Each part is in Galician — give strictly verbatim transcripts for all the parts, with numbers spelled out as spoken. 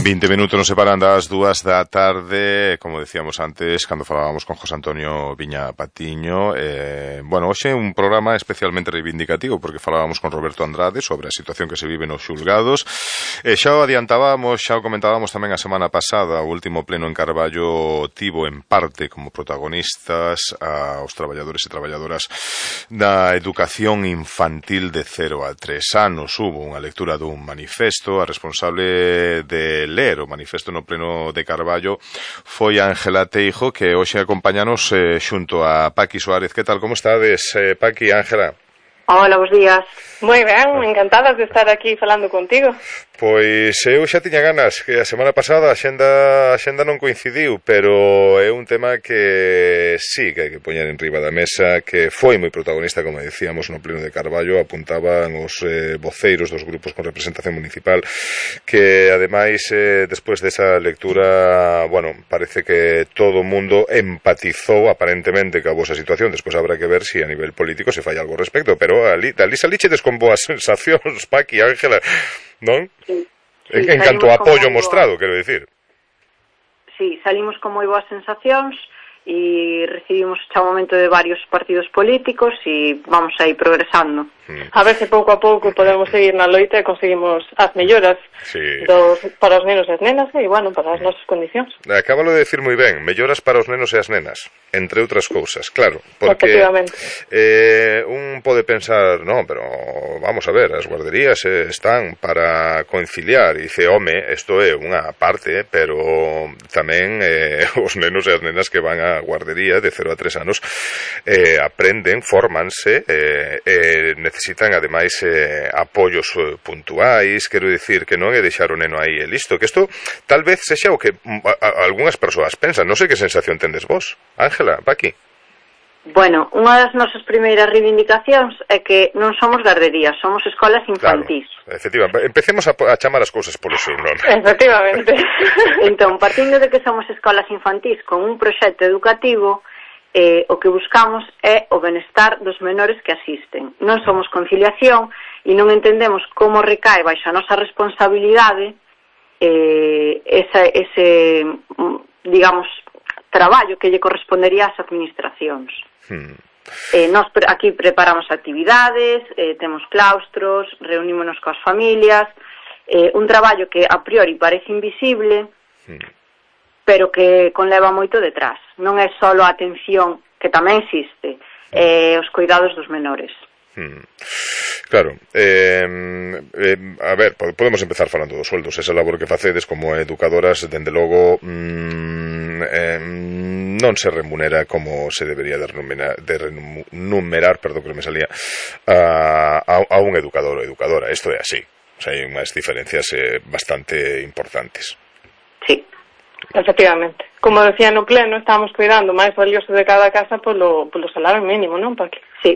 vinte minutos nos separan das dúas da tarde, como decíamos antes, cando falábamos con José Antonio Viña Patiño. Eh, bueno, hoxe é un programa especialmente reivindicativo, porque falábamos con Roberto Andrade sobre a situación que se vive nos xulgados. E xa o adiantábamos, xa o comentábamos tamén a semana pasada, o último pleno en Carballo tivo en parte como protagonistas aos traballadores e traballadoras da educación infantil de cero a tres anos. Hubo unha lectura dun manifesto, a responsable de ler o manifesto no pleno de Carballo foi Ángela Teijo, que hoxe acompañanos eh, xunto a Paqui Suárez. Que tal, como estades, eh, Paqui, Ángela? Hola, bons días. Moi ben, encantadas de estar aquí falando contigo. Pois eu xa tiña ganas, que a semana pasada a xenda, a xenda non coincidiu, pero é un tema que sí que hai que poñer en riba da mesa, que foi moi protagonista, como decíamos, no pleno de Carballo. Apuntaban os eh, voceiros dos grupos con representación municipal, que ademais, eh, despois desa lectura, bueno, parece que todo o mundo empatizou aparentemente ca vosa situación. Despois habrá que ver si a nivel político se fai algo ao respecto, pero ali, ali salichedes con boas sensacións, Paqui, Ángela, non? Sí, en, sí, en canto a apoio moi mostrado, quero dicir. Sí, salimos con moi boas sensacións e recibimos o chamamento de varios partidos políticos e vamos aí progresando. Mm. A ver se pouco a pouco podemos seguir na loita e conseguimos as melloras, sí, dos, para os nenos e as nenas e, bueno, para as nosas condicións. Acábalo de decir moi ben, melloras para os nenos e as nenas, entre outras cousas, claro, porque eh, un pode pensar, no, pero vamos a ver, as guarderías eh, están para conciliar, e dice, home, isto é unha parte, pero tamén eh, os nenos e as nenas que van a guardería de cero a tres anos eh, aprenden, fórmanse, eh, eh, necesitan ademais eh, apoios eh, puntuais. Quero dicir que non é deixar o neno aí e listo, que isto tal vez sexa o que a, a, algunhas persoas pensan. Non sei que sensación tendes vos, Ángela, Paqui. Bueno, unha das nosas primeiras reivindicacións é que non somos garderías, somos escolas infantís. Claro, efectivamente, empecemos a, a chamar as cousas polo seu nome. Efectivamente. Entón, partindo de que somos escolas infantís con un proxecto educativo, eh, o que buscamos é o benestar dos menores que asisten. Non somos conciliación e non entendemos como recae baixo a nosa responsabilidade eh, esa, ese, digamos, traballo que lle correspondería ás administracións. Hmm. Eh, nós aquí preparamos actividades, eh, temos claustros, reunímonos coas familias, eh, un traballo que a priori parece invisible, hmm. pero que conleva moito detrás. Non é só a atención, que tamén existe, eh, os cuidados dos menores. Hmm. Claro, eh, eh, a ver, podemos empezar falando dos sueldos. Esa labor que facedes como educadoras, dende logo, mm, eh, non se remunera como se debería de renumerar, de renumerar, perdón que me salía, a, a, a un educador ou educadora. Isto é así. O sea, hai unhas diferencias eh, bastante importantes. Sí. Efectivamente. Como decía no pleno, estamos cuidando máis valioso de cada casa polo, polo salario mínimo, non, Paqui? Sí.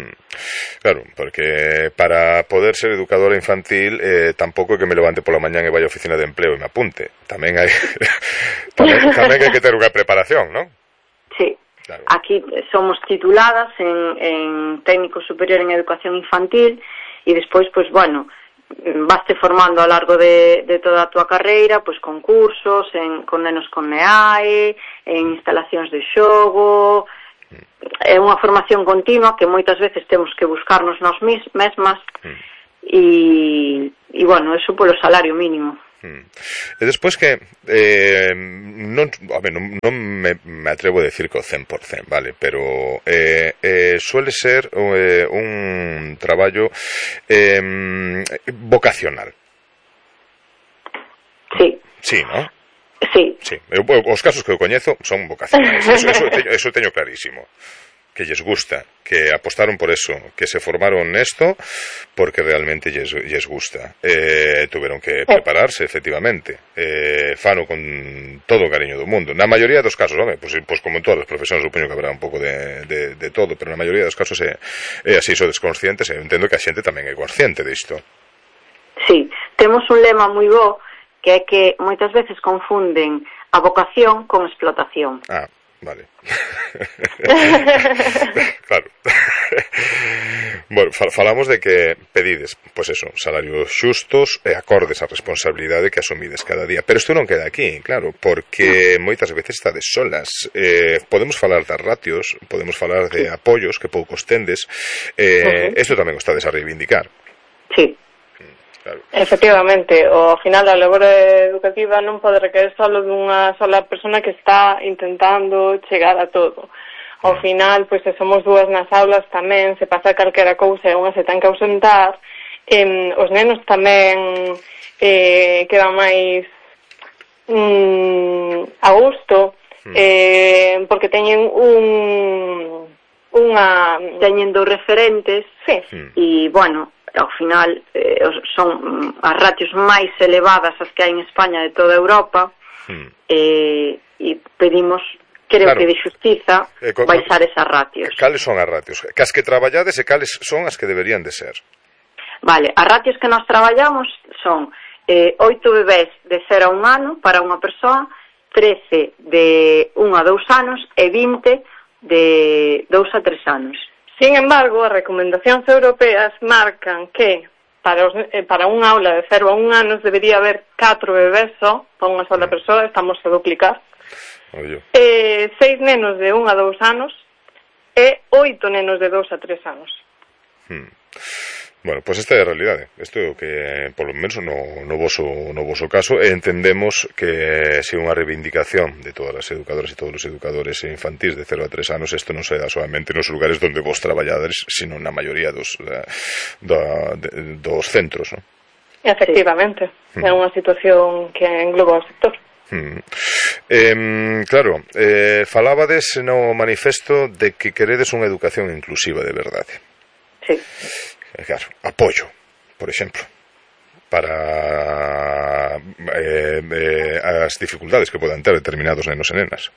Claro, porque para poder ser educadora infantil eh, tampouco é que me levante pola mañán e vai á oficina de empleo e me apunte. Tamén hai tamén, tamén hai que ter unha preparación, non? Sí. Claro. Aquí somos tituladas en, en técnico superior en educación infantil e despois, pois, bueno, vaste formando ao largo de, de toda a túa carreira, pois con cursos, en, con nenos con N E A E, en instalacións de xogo. É unha formación continua que moitas veces temos que buscarnos nós mesmas mm. e, e, bueno, eso polo salario mínimo. Mm. E despois que eh, non, a ver, non, non me, me atrevo a decir que o cen por cen, vale, pero eh, eh, suele ser eh, un traballo eh, vocacional. Sí. Sí, ¿no? Sí. Sí, eu, os casos que eu coñezo son vocacionais, eso, eso, teño, eso teño clarísimo, que lles gusta, que apostaron por eso, que se formaron nesto porque realmente lles, lles gusta, eh, tuveron que prepararse efectivamente, eh, fano con todo o cariño do mundo, na maioría dos casos, home, pues, pues como en todas as profesións supoño que habrá un pouco de, de, de todo, pero na maioría dos casos é, é así, sodes conscientes, e entendo que a xente tamén é consciente disto. Sí, temos un lema moi bo, que é que moitas veces confunden a vocación con explotación. Ah, vale. Claro. Bueno, falamos de que pedides, pois eso, salarios xustos e acordes á responsabilidade que asumides cada día. Pero isto non queda aquí, claro, porque moitas veces estades solas. Eh, podemos falar das ratios, podemos falar de apoios que poucos tendes. Eh, isto uh-huh. tamén o estades a reivindicar. Sí. Claro. Efectivamente, ao final a labor educativa non pode requerer só dunha sola persona que está intentando chegar a todo. Ao final, pois, se somos dúas nas aulas tamén, se pasa calquera cousa e unha se ten que ausentar, eh, os nenos tamén eh, quedan máis mm, a gusto, eh, porque teñen un unha... teñen dos referentes, sí. E, bueno, ao final eh, son as ratios máis elevadas as que hai en España de toda Europa, mm. eh, e pedimos... Creo claro. que de xustiza eh, co, baixar esas ratios. Cales son as ratios? Cas que traballades e cales son as que deberían de ser? Vale, as ratios que nós traballamos son eh, oito bebés de cero a un ano para unha persoa, trece de un a dous anos e vinte de dous a tres anos. Sin embargo, as recomendacións europeas marcan que para, os, eh, para unha aula de cero a un anos debería haber catro bebés só, para unha sola persoa, estamos a duplicar. Eh, seis nenos de un a dous anos e oito nenos de dous a tres anos. Hmm. Bueno, pois pues esta é a realidade. Isto é o que, polo menos no, no, voso, no voso caso, entendemos que se unha reivindicación de todas as educadoras e todos os educadores infantís de cero a tres anos, isto non se dá solamente nos lugares onde vos traballades, sino na maioría dos, da, da, de, dos centros, non? Efectivamente, hmm. é unha situación que engloba o sector. Hmm. Eh, claro, eh, falábades no manifesto de que queredes unha educación inclusiva de verdade. Sí. Eh, claro, apoio, por exemplo, para eh, eh, as dificultades que podan ter determinados nenos e nenas.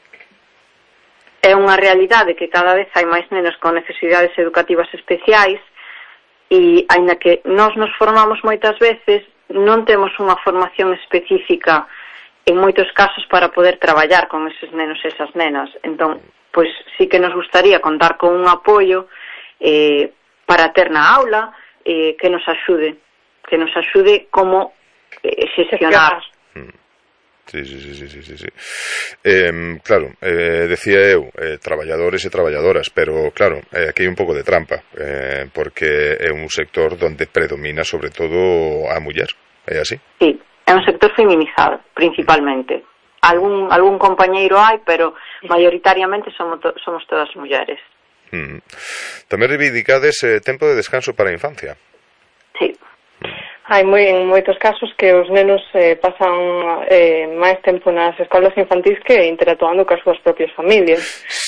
É unha realidade que cada vez hai máis nenos con necesidades educativas especiais e, aínda que nós nos formamos moitas veces, non temos unha formación específica en moitos casos para poder traballar con eses nenos e esas nenas. Entón, pois sí que nos gustaría contar con un apoio eh, para ter na aula eh, que nos axude, que nos axude como eh, xestionar. Sí, sí, sí, sí, sí, sí. Eh, claro, eh, decía eu, eh, traballadores e traballadoras, pero claro, eh, aquí hai un pouco de trampa, eh, porque é un sector donde predomina sobre todo a muller, é así? Sí. É un sector feminizado, principalmente. Algún, algún compañeiro hai, pero maioritariamente somos, to, somos todas mulleres. Mm. Tamén reivindicades eh, tempo de descanso para a infancia. Sí. Mm. Hai moi, en moitos casos que os nenos eh, pasan eh, máis tempo nas escolas infantís que interactuando cas súas propias familias.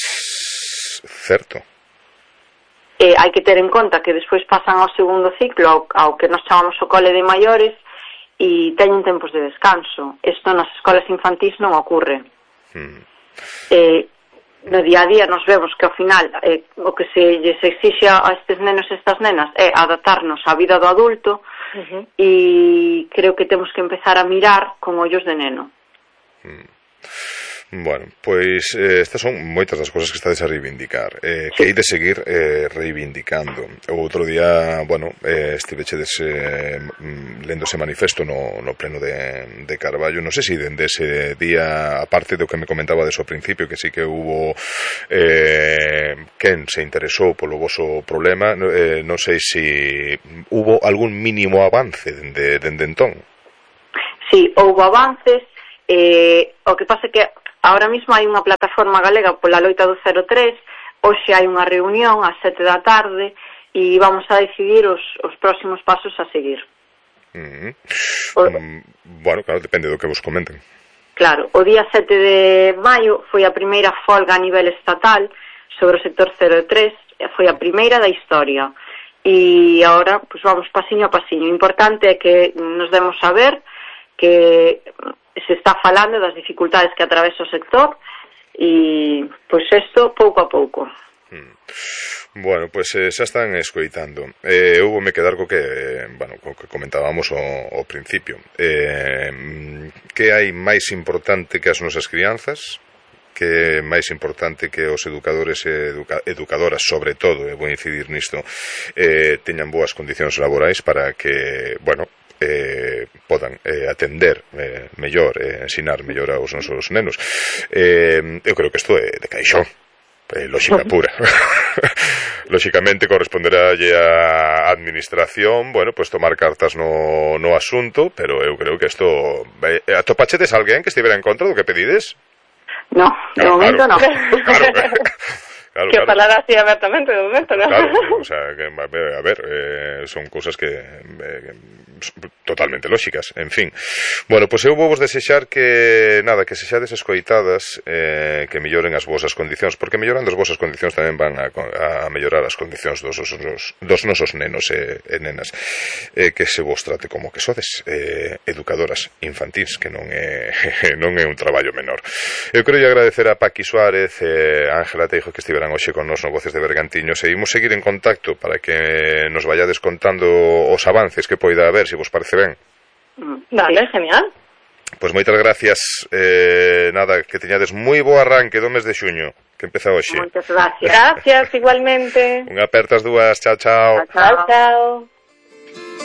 Certo. Eh, hai que ter en conta que despois pasan ao segundo ciclo, ao, ao que nos chamamos o cole de maiores, e teñen tempos de descanso. Isto nas escolas infantís non ocorre. Hmm. Eh, no día a día nos vemos que ao final eh, o que se lles exixe a estes nenos e estas nenas é adaptarnos á vida do adulto, uh-huh. E creo que temos que empezar a mirar con ollos de neno. Hmm. Bueno, pois eh, estas son moitas das cousas que estades a reivindicar, eh, sí. Que hai de seguir eh, reivindicando. O outro día, bueno, eh, estivechedes eh, lendo ese manifesto no, no pleno de, de Carballo. Non sei se dende ese día, aparte do que me comentaba de ao principio, que sí que hubo eh, quen se interesou polo voso problema, eh, non sei se hubo algún mínimo avance dende, dende entón. Sí, houve avances, eh, o que pasa que ahora mesmo hai unha plataforma galega pola loita do cero tres, hoxe hai unha reunión ás sete da tarde e vamos a decidir os, os próximos pasos a seguir. Mm-hmm. O, mm, bueno, claro, depende do que vos comenten. Claro, o día sete de maio foi a primeira folga a nivel estatal sobre o sector cero tres, foi a primeira da historia. E agora, pues vamos pasiño a pasiño. O importante é que nos demos a ver que se está falando das dificultades que atravesa o sector e, pois, isto pouco a pouco. Hmm. Bueno, pois pues, eh, xa están escoitando. Eh, eu voume quedar co que, eh, bueno, co que comentábamos ao, ao principio. Eh, que hai máis importante que as nosas crianzas? que é máis importante que os educadores e educa educadoras, sobre todo, e vou incidir nisto, eh, teñan boas condicións laborais para que, bueno, eh, podan eh, atender eh, mellor, eh, ensinar mellor aos nosos nenos. Eh, eu creo que isto é de caixón, eh, lógica pura. Lóxicamente corresponderálle á administración, bueno, pues tomar cartas no, no asunto, pero eu creo que isto eh, atopachedes alguén que estivera en contra do que pedides? No, de claro, momento claro. no. Claro, claro, que claro. falara así abertamente de momento, ¿no? Claro, o sea, que, a ver, eh, son cousas que eh, totalmente lóxicas, en fin. Bueno, pois eu vou vos desexar que, nada, que sexades escoitadas, eh, que melloren as vosas condicións, porque mellorando as vosas condicións tamén van a, a mellorar as condicións dos, dos, dos nosos nenos e, e nenas, eh, que se vos trate como que sodes eh, educadoras infantís, que non é non é un traballo menor. Eu quero agradecer a Paqui Suárez e a Ángela Teijo que estiveran hoxe con nos no Voces de Bergantiños, e imos seguir en contacto para que nos vayades contando os avances que poida haber, se vos parece ben. Vale, genial. Pois moitas gracias, eh, nada, que teñades moi bo arranque do mes de xuño, que empeza hoxe. Moitas gracias. Gracias, igualmente. Unha apertas dúas, chao, chao. Chao, chao. Chao.